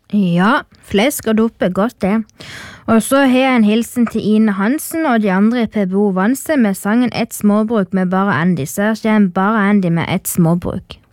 Ja, flesk og duppe, godt det. Og så har jeg en hilsen til Ine Hansen og de andre i PBO Vanse med sangen Et småbruk med bare Andy. Så her kommer bare Andy med Et småbruk.